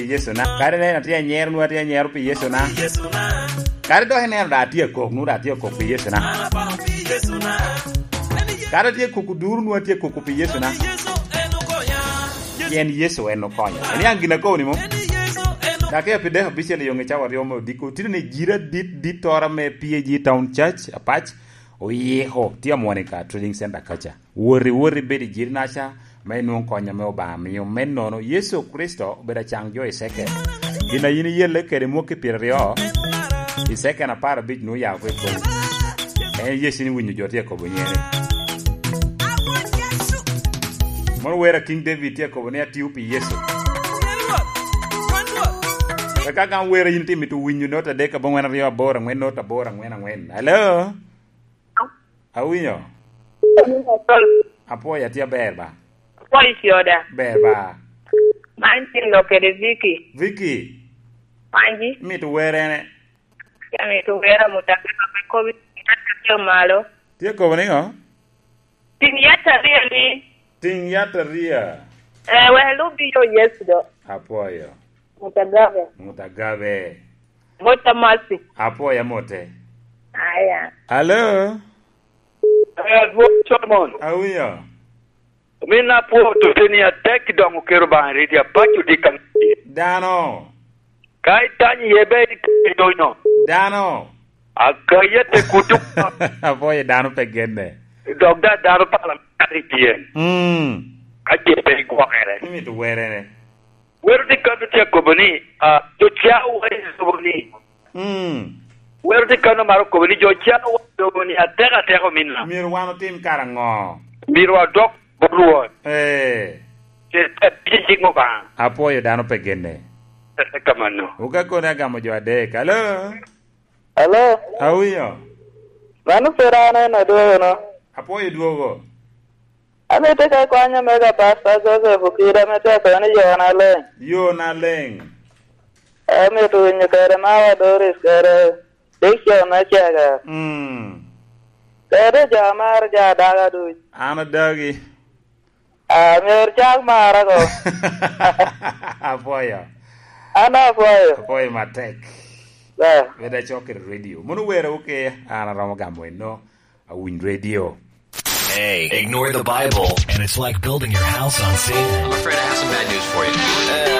Yesu na. Kare ne atia nyer nu atia nyer pi Yesu na. Kare do ne da atia kok nu da atia kok pi Yesu na. Kare atia kok dur nu atia kok pi Yesu na. Yen Yesu eno konya. Ni angina ko ni mo. Da ke pide official yo ngecha wario mo diko tine jira dit tora me PAG Town Church apach. Oyeho tia Monica Trading Center kacha. Wori bedi jirnasha. May nung konya me oba mi men nono Yesu Kristo beda changjo iseke ina yini yele kere moke pirrio iseke na para bit no ya kwe ko Yesu ni winyo jotie ko bonyere mon wera King David tie ko bonia tiupi Yesu ka kan wera yinti mitu winyo nota deka bongwana rio bora ngwen nota bora ngwen hello awinyo apoya tia berba What is your order? Beba. Manchi lokere Vicky. Vicky. Manchi. Me to wear ene. Ya me to wear mutaka kwa COVID itatakio malo. Tia ko bani ho? Ting yata ria. Well, be your yes do. Apoyo. Mutagabe. Mota masi. Apoya mote. Aya. Hello. Solomon. Awiyo. Mina po to tenia tek dong kero ban redia pachu dikan. Dano. Kai tani yebe doino. Dano. Akayete kutu. Apoya dano pegende. Dogda daro pala ripien. Kaje pe kwere. Me to wear ene. Where the kanu tia kobani to chao wai soboni. Where the kanu maro kobani jo chao soboni atera tero minna. Mirwano tim karango. Mirwa dok Buruan. Pising ba? Apoyo dano pegende. Kamano. Uga kona gamo jo adek. Hello. Hello. Awiyo. Manu perana na dogo no. Apoyo duogo. Amete ka kwanya mega pasta Joseph Kira mete ka ni Yona Leng. Yona Leng. Amete winya kare mawa Doris kare. Dekyo na chaga. Kare jamar ja daga du. Ana dagi. Mer chak mara ko. Apoyo. Ana apoyo. Apoyo matek. Yeah. Weda choker radio. Munu wera uke ana ramo gambo no. A win radio. Hey, ignore the Bible, and it's like building your house on sand. I'm afraid I have some bad news for you.